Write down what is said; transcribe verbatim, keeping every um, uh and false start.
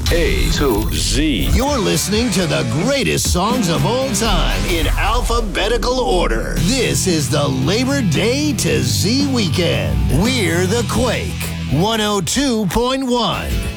A to Z. You're listening to the greatest songs of all time in alphabetical order. This is the Labor Day to Z weekend. We're the Quake. one oh two point one.